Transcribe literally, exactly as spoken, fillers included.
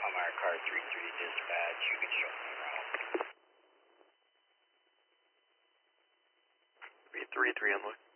Palmyra car three three dispatch, you can show me around. three three, I'm looking.